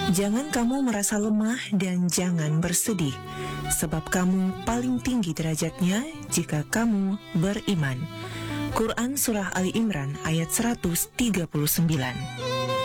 Jangan kamu merasa lemah dan jangan bersedih, sebab kamu paling tinggi derajatnya jika kamu beriman. Quran Surah Ali Imran ayat 139.